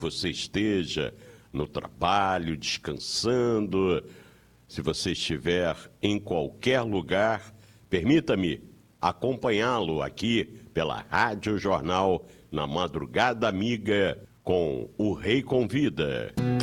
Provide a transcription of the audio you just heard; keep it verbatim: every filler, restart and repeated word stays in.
você esteja no trabalho, descansando, se você estiver em qualquer lugar, permita-me acompanhá-lo aqui pela Rádio Jornal na Madrugada Amiga com O Rei Convida.